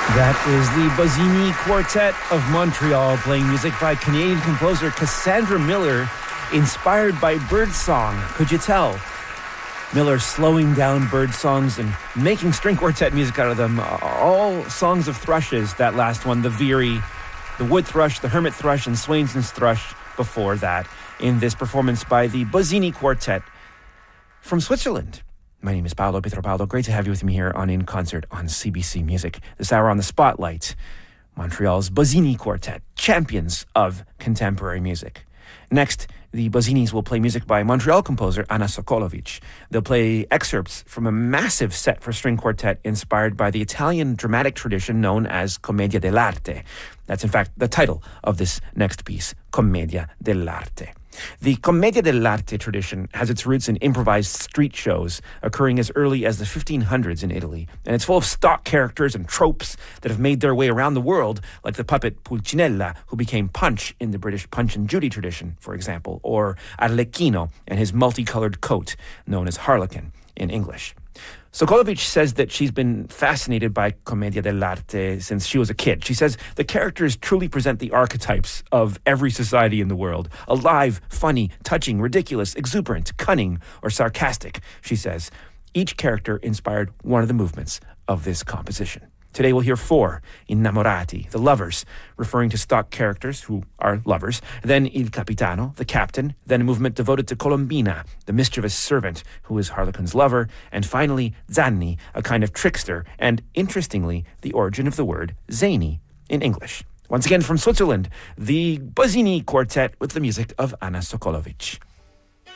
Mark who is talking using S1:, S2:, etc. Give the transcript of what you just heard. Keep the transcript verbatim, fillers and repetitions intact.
S1: That is the Bozzini Quartet of Montreal, playing music by Canadian composer Cassandra Miller, inspired by birdsong. Could you tell? Miller slowing down bird songs and making string quartet music out of them. All songs of thrushes, that last one, the Veery, the wood thrush, the hermit thrush, and Swainson's thrush before that, in this performance by the Bozzini Quartet from Switzerland. My name is Paolo Pietropaulo. Great to have you with me here on In Concert on C B C Music. This hour on the Spotlight, Montreal's Bozzini Quartet, champions of contemporary music. Next, the Bozzinis will play music by Montreal composer Anna Sokolovic. They'll play excerpts from a massive set for string quartet inspired by the Italian dramatic tradition known as Commedia dell'arte. That's in fact the title of this next piece, Commedia dell'arte. The Commedia dell'arte tradition has its roots in improvised street shows occurring as early as the fifteen hundreds in Italy, and it's full of stock characters and tropes that have made their way around the world, like the puppet Pulcinella, who became Punch in the British Punch and Judy tradition, for example, or Arlecchino and his multicolored coat, known as Harlequin in English. Sokolovic says that she's been fascinated by Commedia dell'arte since she was a kid. She says the characters truly present the archetypes of every society in the world. Alive, funny, touching, ridiculous, exuberant, cunning, or sarcastic, she says. Each character inspired one of the movements of this composition. Today we'll hear four, Innamorati, the lovers, referring to stock characters who are lovers, then Il Capitano, the captain, then a movement devoted to Colombina, the mischievous servant who is Harlequin's lover, and finally Zanni, a kind of trickster, and interestingly, the origin of the word zany in English. Once again from Switzerland, the Bozzini Quartet with the music of Anna Sokolovic.